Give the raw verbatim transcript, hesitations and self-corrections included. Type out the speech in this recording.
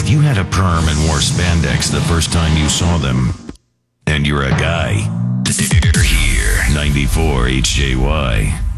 If you had a perm and wore spandex the first time you saw them, and you're a guy, they're here. ninety-four H J Y.